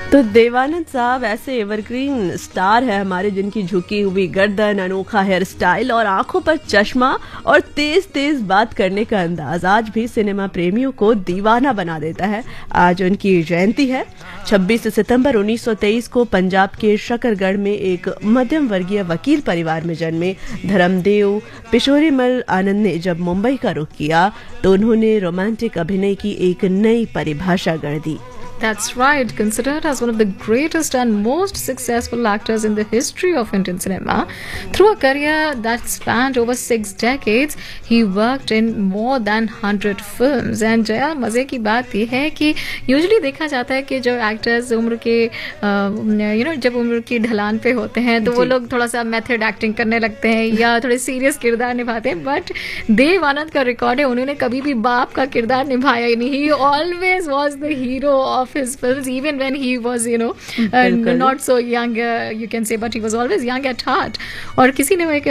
तो देवानंद साहब ऐसे एवरग्रीन स्टार है हमारे, जिनकी झुकी हुई गर्दन, अनोखा हेयर स्टाइल और आंखों पर चश्मा और तेज तेज बात करने का अंदाज आज भी सिनेमा प्रेमियों को दीवाना बना देता है। आज उनकी जयंती है। 26 सितंबर 1923 को पंजाब के शकरगढ़ में एक मध्यम वर्गीय वकील परिवार में जन्मे धर्मदेव पिशोरीमल आनंद ने जब मुंबई का रुख किया तो उन्होंने रोमांटिक अभिनय की एक नई परिभाषा गढ़ दी। That's right. Considered as one of the greatest and most successful actors in the history of Indian cinema, through a career that spanned over 6 decades, he worked in more than 100 films. And Jaya मज़े की बात ये है कि usually देखा जाता है कि जो एक्टर्स उम्र के जब उम्र की ढलान पे होते हैं तो वो लोग थोड़ा सा मेथड एक्टिंग करने लगते हैं या थोड़े सीरियस किरदार निभाते हैं, बट देव आनंद का रिकॉर्ड है, उन्होंने कभी भी बाप का किरदार निभाया ही नहीं। He always was the hero of his films, even when he was not so young, you can say, but he was always young at heart. और किसी ने